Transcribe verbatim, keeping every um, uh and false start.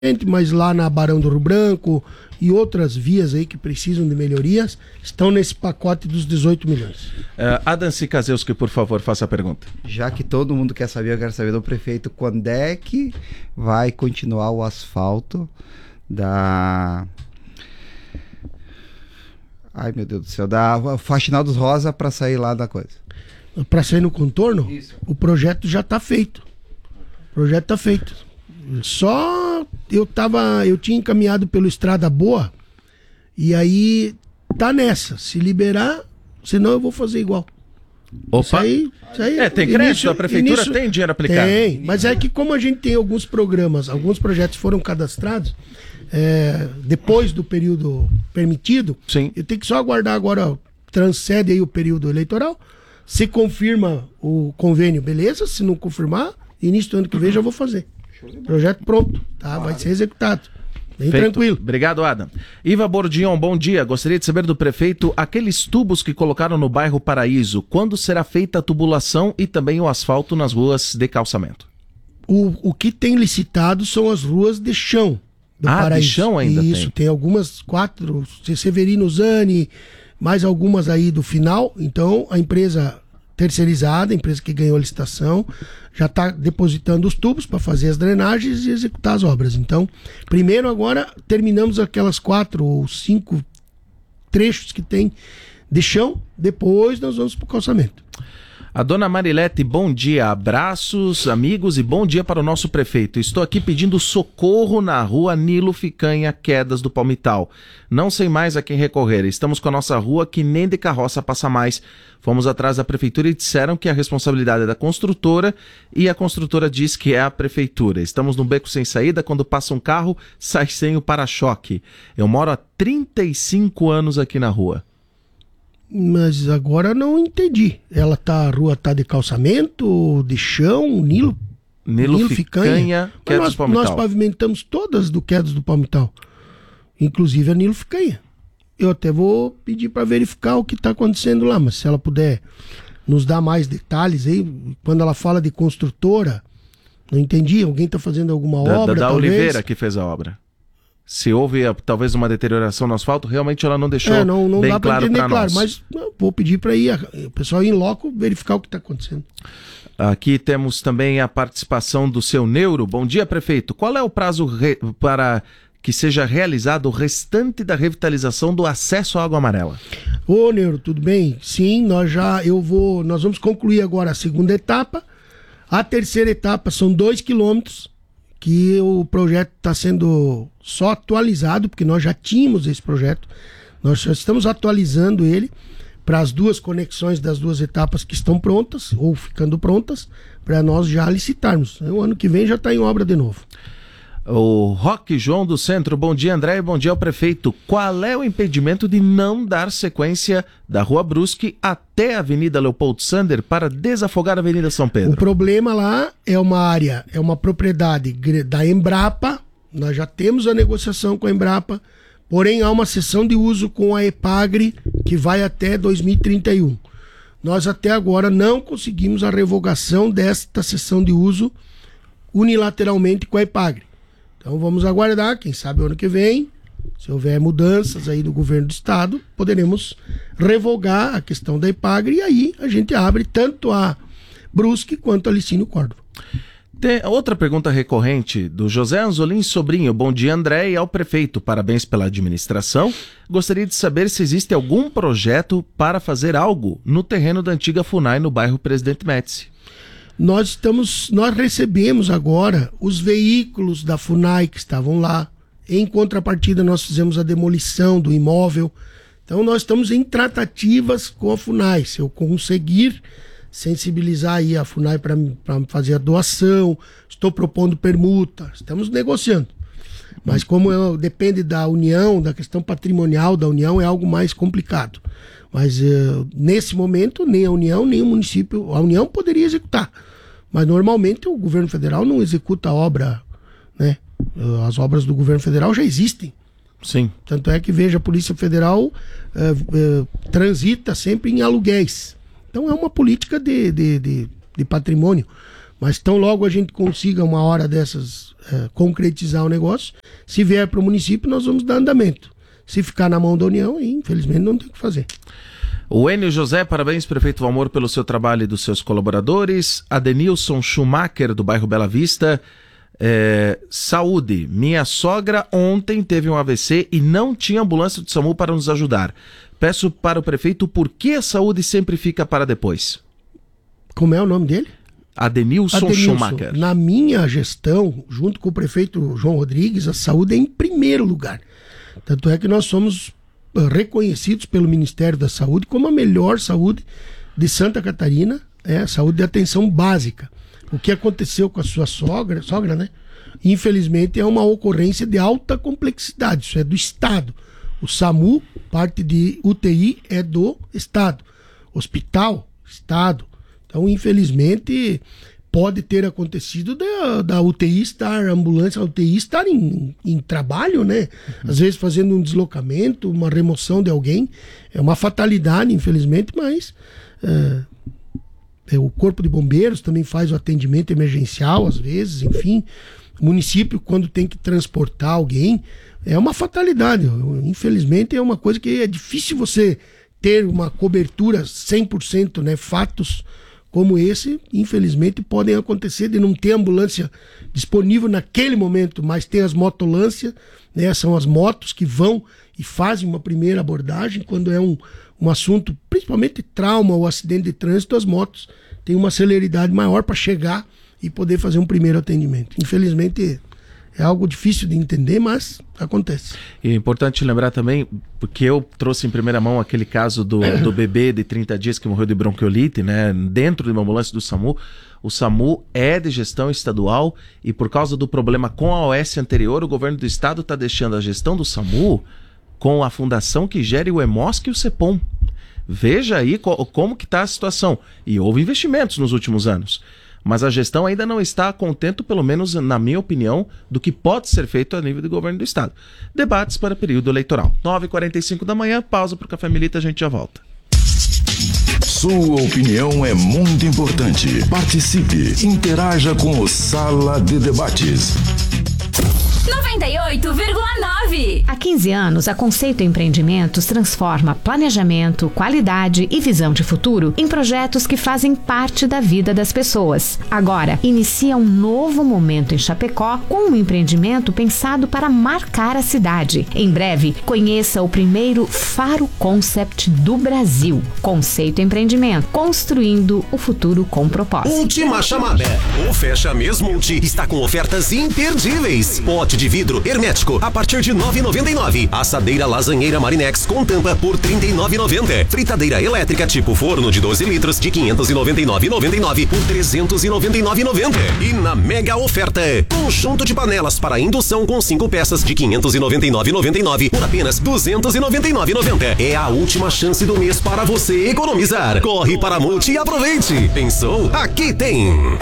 mas lá na Barão do Rio Branco e outras vias aí que precisam de melhorias estão nesse pacote dos dezoito milhões. Uh, Adam Sikazewski, por favor, faça a pergunta. Já que todo mundo quer saber, eu quero saber do prefeito quando é que vai continuar o asfalto da... Ai, meu Deus do céu, da Faxinal dos Rosa para sair lá da coisa. Para sair no contorno? Isso. O projeto já está feito. O projeto está feito. Só eu tava, eu tinha encaminhado pelo Estrada Boa e aí tá nessa. Se liberar, senão eu vou fazer igual. Opa! Isso aí, isso aí, é, tem crédito, a prefeitura início, tem dinheiro aplicado. Tem, mas é que como a gente tem alguns programas, alguns projetos foram cadastrados é, depois do período permitido, sim. Eu tenho que só aguardar agora, transcende aí o período eleitoral, se confirma o convênio, beleza, se não confirmar, início do ano que vem já vou fazer. Projeto pronto, tá? Vai ser executado. Bem Feito. Tranquilo. Obrigado, Adam. Iva Bordion, bom dia. Gostaria de saber do prefeito aqueles tubos que colocaram no bairro Paraíso. Quando será feita a tubulação e também o asfalto nas ruas de calçamento? O, o que tem licitado são as ruas de chão do ah, Paraíso. de chão ainda Isso, tem. tem algumas, quatro, Severino Zani, mais algumas aí do final. Então, a empresa terceirizada, a empresa que ganhou a licitação, já está depositando os tubos para fazer as drenagens e executar as obras. Então, primeiro agora terminamos aquelas quatro ou cinco trechos que tem de chão, depois nós vamos para o calçamento. A dona Marilete, bom dia, abraços, amigos e bom dia para o nosso prefeito. Estou aqui pedindo socorro na rua Nilo Ficanha, Quedas do Palmital. Não sei mais a quem recorrer, estamos com a nossa rua que nem de carroça passa mais. Fomos atrás da prefeitura e disseram que a responsabilidade é da construtora e a construtora diz que é a prefeitura. Estamos num beco sem saída, quando passa um carro, sai sem o para-choque. Eu moro há trinta e cinco anos aqui na rua. Mas agora não entendi. Ela tá, a rua tá de calçamento, de chão, Nilo, Nilo, Nilo Ficanha, Ficanha Quedas nós, do Palmital. Nós pavimentamos todas do Quedas do Palmital, inclusive a Nilo Ficanha. Eu até vou pedir para verificar o que está acontecendo lá, mas se ela puder nos dar mais detalhes aí, quando ela fala de construtora, não entendi, alguém está fazendo alguma da, obra, da, da talvez? Oliveira que fez a obra. Se houve talvez uma deterioração no asfalto, realmente ela não deixou é, não, não bem dá pra claro para claro, nós. Mas não, vou pedir para ir, o pessoal ir em loco verificar o que está acontecendo. Aqui temos também a participação do seu Neuro. Bom dia, prefeito. Qual é o prazo re... para que seja realizado o restante da revitalização do acesso à Água Amarela? Ô, Neuro, tudo bem? Sim, nós já, eu vou, nós vamos concluir agora a segunda etapa. A terceira etapa são dois quilômetros, que o projeto está sendo só atualizado, porque nós já tínhamos esse projeto, nós já estamos atualizando ele para as duas conexões das duas etapas que estão prontas, ou ficando prontas, para nós já licitarmos. O ano que vem já está em obra de novo. O Roque João do Centro, bom dia, André, e bom dia ao prefeito. Qual é o impedimento de não dar sequência da Rua Brusque até a Avenida Leopoldo Sander para desafogar a Avenida São Pedro? O problema lá é uma área, é uma propriedade da Embrapa, nós já temos a negociação com a Embrapa, porém há uma cessão de uso com a Epagre que vai até dois mil e trinta e um. Nós até agora não conseguimos a revogação desta cessão de uso unilateralmente com a Epagre. Então vamos aguardar, quem sabe ano que vem, se houver mudanças aí do governo do estado, poderemos revogar a questão da Epagre e aí a gente abre tanto a Brusque quanto a Licínio Córdova. Tem outra pergunta recorrente do José Anzolin Sobrinho. Bom dia, André, e ao prefeito. Parabéns pela administração. Gostaria de saber se existe algum projeto para fazer algo no terreno da antiga FUNAI no bairro Presidente Médici. Nós estamos, nós recebemos agora os veículos da FUNAI que estavam lá. Em contrapartida, nós fizemos a demolição do imóvel. Então, nós estamos em tratativas com a FUNAI. Se eu conseguir sensibilizar aí a FUNAI para fazer a doação, estou propondo permuta, estamos negociando. Mas como eu, depende da União, da questão patrimonial da União, é algo mais complicado. Mas uh, nesse momento, nem a União, nem o município, a União poderia executar. Mas normalmente o governo federal não executa a obra, né? As obras do governo federal já existem. Sim. Tanto é que, veja, a Polícia Federal uh, uh, transita sempre em aluguéis. Então é uma política de, de, de, de patrimônio. Mas tão logo a gente consiga uma hora dessas é, concretizar o negócio, se vier para o município, nós vamos dar andamento. Se ficar na mão da União, infelizmente não tem o que fazer. O Enio José, parabéns, prefeito Valmor, pelo seu trabalho e dos seus colaboradores. Adenilson Schumacher, do bairro Bela Vista. É, saúde, minha sogra ontem teve um A V C e não tinha ambulância do SAMU para nos ajudar. Peço para o prefeito por que a saúde sempre fica para depois. Como é o nome dele? Adenilson, Adenilson Schumacher. Na minha gestão, junto com o prefeito João Rodrigues, a saúde é em primeiro lugar. Tanto é que nós somos reconhecidos pelo Ministério da Saúde como a melhor saúde de Santa Catarina, é a saúde de atenção básica. O que aconteceu com a sua sogra, sogra, né? Infelizmente é uma ocorrência de alta complexidade, isso é do Estado. O SAMU, parte de U T I, é do Estado. Hospital, Estado. Então, infelizmente, pode ter acontecido da, da U T I estar, a ambulância, a U T I estar em, em trabalho, né? Às vezes fazendo um deslocamento, uma remoção de alguém. É uma fatalidade, infelizmente, mas é, é, o Corpo de Bombeiros também faz o atendimento emergencial, às vezes, enfim. O município, quando tem que transportar alguém, é uma fatalidade. Infelizmente, é uma coisa que é difícil você ter uma cobertura cem por cento, né? Fatos como esse, infelizmente, podem acontecer de não ter ambulância disponível naquele momento, mas tem as motolâncias, né? São as motos que vão e fazem uma primeira abordagem. Quando é um, um assunto, principalmente trauma ou acidente de trânsito, as motos têm uma celeridade maior para chegar e poder fazer um primeiro atendimento. Infelizmente, é algo difícil de entender, mas acontece. E é importante lembrar também, porque eu trouxe em primeira mão aquele caso do, do bebê de trinta dias que morreu de bronquiolite, né, dentro de uma ambulância do SAMU. O SAMU é de gestão estadual e por causa do problema com a O S anterior, o governo do estado está deixando a gestão do SAMU com a fundação que gere o EMOSC e o CEPOM. Veja aí co- como que está a situação. E houve investimentos nos últimos anos. Mas a gestão ainda não está contente, pelo menos na minha opinião, do que pode ser feito a nível do governo do estado. Debates para período eleitoral. nove e quarenta e cinco da manhã, pausa para o Café Milita, a gente já volta. Sua opinião é muito importante. Participe, interaja com o Sala de Debates. noventa e oito vírgula nove. Há quinze anos, a Conceito Empreendimentos transforma planejamento, qualidade e visão de futuro em projetos que fazem parte da vida das pessoas. Agora, inicia um novo momento em Chapecó com um empreendimento pensado para marcar a cidade. Em breve, conheça o primeiro Faro Concept do Brasil. Conceito Empreendimento, construindo o futuro com propósito. Última chamada. O Fecha Mês Multi está com ofertas imperdíveis. Pote de vidro hermético a partir de nove reais e noventa e nove centavos. Assadeira lasanheira Marinex com tampa por trinta e nove reais e noventa centavos. Fritadeira elétrica tipo forno de doze litros de quinhentos e noventa e nove reais e noventa e nove centavos por trezentos e noventa e nove reais e noventa centavos. E na mega oferta, conjunto de panelas para indução com cinco peças de quinhentos e noventa e nove reais e noventa e nove centavos por apenas duzentos e noventa e nove reais e noventa centavos. É a última chance do mês para você economizar. Corre para a Multi e aproveite. Pensou? Aqui tem.